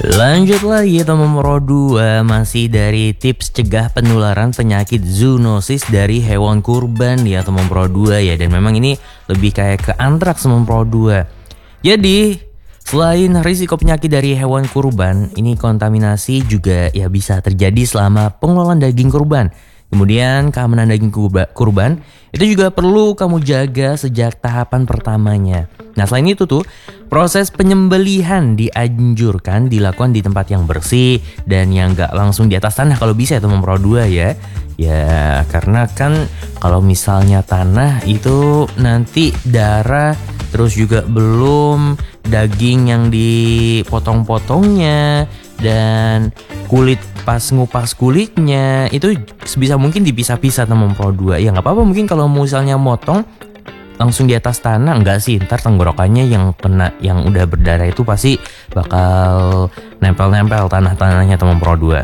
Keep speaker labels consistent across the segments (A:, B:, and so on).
A: Lanjut lagi teman Pro 2, masih dari tips cegah penularan penyakit zoonosis dari hewan kurban ya teman Pro 2 ya. Dan memang ini lebih kayak ke antraks teman Pro 2. Jadi selain risiko penyakit dari hewan kurban, ini kontaminasi juga ya bisa terjadi selama pengelolaan daging kurban. Kemudian keamanan daging kurban itu juga perlu kamu jaga sejak tahapan pertamanya. Nah selain itu tuh, proses penyembelihan dianjurkan dilakukan di tempat yang bersih dan yang gak langsung di atas tanah kalau bisa ya teman Pro 2 ya. Ya karena kan kalau misalnya tanah itu nanti darah, terus juga belum daging yang dipotong-potongnya dan kulit pas ngupas kulitnya itu sebisa mungkin dipisah-pisah teman Pro 2. Ya nggak apa-apa mungkin kalau misalnya motong langsung di atas tanah, enggak sih, ntar tenggorokannya yang kena yang udah berdarah itu pasti bakal nempel-nempel tanah-tanahnya teman Pro 2.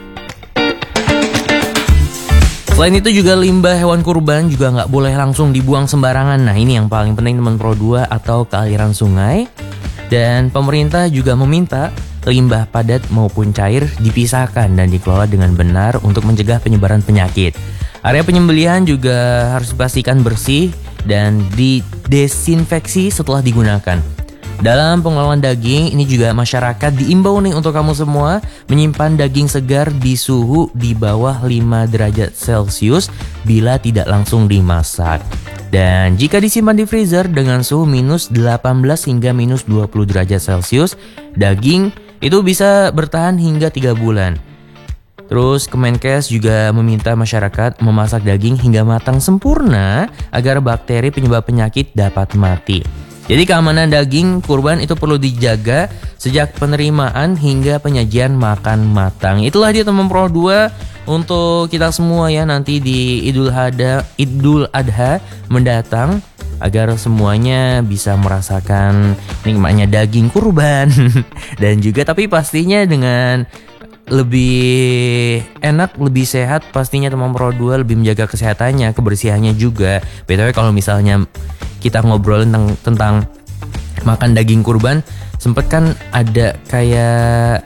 A: Selain itu juga limbah hewan kurban juga nggak boleh langsung dibuang sembarangan. Nah ini yang paling penting teman Pro 2, atau ke aliran sungai. Dan pemerintah juga meminta limbah padat maupun cair dipisahkan dan dikelola dengan benar untuk mencegah penyebaran penyakit. Area penyembelihan juga harus dipastikan bersih dan didesinfeksi setelah digunakan. Dalam pengelolaan daging ini juga masyarakat diimbau nih untuk kamu semua menyimpan daging segar di suhu di bawah 5 derajat Celcius bila tidak langsung dimasak. Dan jika disimpan di freezer dengan suhu minus 18 hingga minus 20 derajat Celcius, daging itu bisa bertahan hingga 3 bulan. Terus Kemenkes juga meminta masyarakat memasak daging hingga matang sempurna agar bakteri penyebab penyakit dapat mati. Jadi keamanan daging kurban itu perlu dijaga sejak penerimaan hingga penyajian makan matang. Itulah dia teman Pro 2 untuk kita semua ya nanti di Idul Adha mendatang, agar semuanya bisa merasakan nikmatnya daging kurban. Dan juga tapi pastinya dengan lebih enak, lebih sehat pastinya teman Pro 2, lebih menjaga kesehatannya, kebersihannya juga. BTW kalau misalnya kita ngobrolin tentang makan daging kurban, sempet kan ada kayak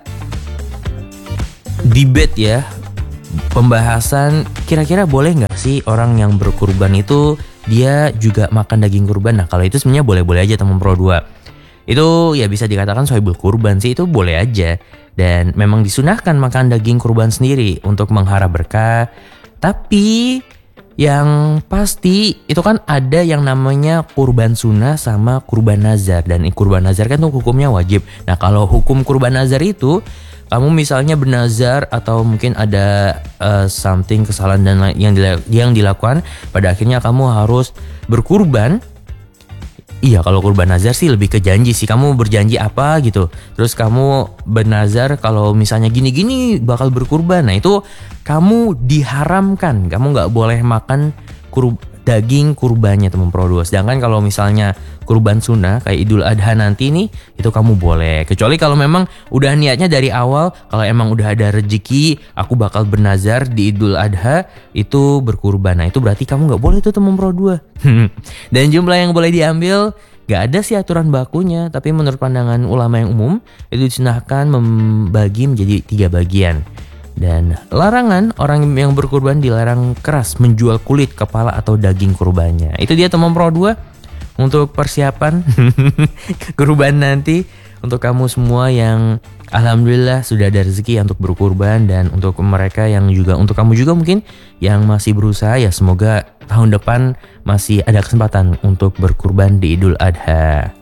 A: debate ya, pembahasan kira-kira boleh nggak sih orang yang berkurban itu dia juga makan daging kurban. Nah kalau itu sebenarnya boleh-boleh aja teman Pro 2. Itu ya bisa dikatakan sohibul kurban sih, itu boleh aja. Dan memang disunahkan makan daging kurban sendiri untuk mengharap berkah. Tapi yang pasti itu kan ada yang namanya kurban sunnah sama kurban nazar. Dan kurban nazar kan tuh hukumnya wajib. Nah kalau hukum kurban nazar itu, kamu misalnya bernazar atau mungkin ada something kesalahan dan yang dilakukan, pada akhirnya kamu harus berkurban. Iya kalau kurban nazar sih lebih ke janji sih, kamu berjanji apa gitu, terus kamu bernazar kalau misalnya gini-gini bakal berkurban. Nah itu kamu diharamkan, kamu gak boleh makan daging kurbannya teman Pro 2. Sedangkan kalau misalnya kurban sunnah kayak Idul Adha nanti nih, itu kamu boleh. Kecuali kalau memang udah niatnya dari awal, kalau emang udah ada rezeki aku bakal bernazar di Idul Adha itu berkurban. Nah itu berarti kamu gak boleh tuh teman Pro 2. Dan jumlah yang boleh diambil gak ada sih aturan bakunya, tapi menurut pandangan ulama yang umum itu disunahkan membagi menjadi 3 bagian. Dan larangan, orang yang berkurban dilarang keras menjual kulit, kepala atau daging kurbannya. Itu dia teman Pro 2 untuk persiapan kurban nanti untuk kamu semua yang alhamdulillah sudah ada rezeki untuk berkurban, dan untuk mereka yang juga, untuk kamu juga mungkin yang masih berusaha, ya semoga tahun depan masih ada kesempatan untuk berkurban di Idul Adha.